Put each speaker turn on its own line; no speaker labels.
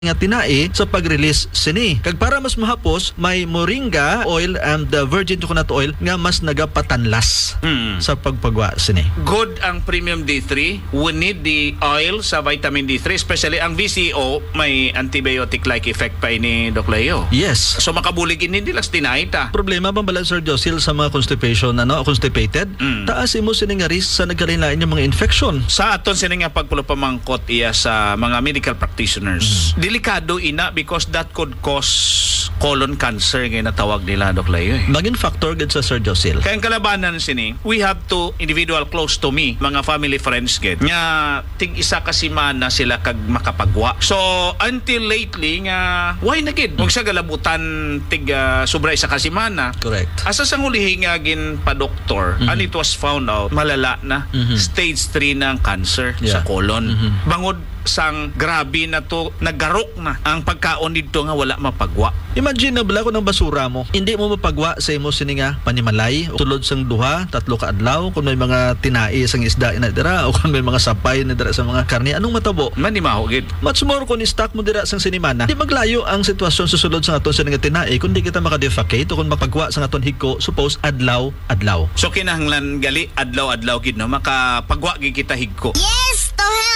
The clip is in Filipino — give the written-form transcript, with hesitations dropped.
nga tinai sa pag-release sini. Kag para mas mahapos, may moringa oil and the virgin coconut oil nga mas nagapatanlas sa pagpagwa sini.
Good ang premium D3. We need the oil sa vitamin D3, especially ang VCO, may antibiotic-like effect pa ini, Doc Leo.
Yes.
So makabulig ini dilas tinay ta.
Problema bang bala, Sir Josil, sa mga constipation, constipated? Taas imo sini nga risk sa nagkalain-lain yung mga infection.
Sa aton sini nga pagpulupamangkot iya sa mga medical practitioners. Delikado ina because that could cause colon cancer nga natawag nila, Doc Leo.
Maging factor gid sa Sir Josil.
Kaya ang kalabanan sini, we have to individual close to me, mga family friends gid, nga tig isa ka semana sila kag makapagwa. So until lately nga why na gid kung sa galabutan tig sobra isa ka semana.
Correct.
Asa sang ulihi nga gin pa doktor and it was found out malala na stage 3 na ang cancer sa colon. Bangod sang grabe na to, naggarok na ang pagkaon dito nga wala mapagwa.
Imagine na bala ko ng basura mo, hindi mo mapagwa sa imo sini nga panimalay, tulod sang 2-3 ka adlaw kung may mga tinai sang isda ina dira o kung may mga sapay na dira sa mga karne, anong matabo?
Manimaho gid.
Much more kung i-stock mo dira sang sinimana. Di maglayo ang sitwasyon susulod sa aton sa nga tinai kung di kita makadefecate o kung mapagwa sa aton higko, suppose adlaw.
So kinahanglan gali adlaw gid no makapagwa gid kita higko.
Yes, to help.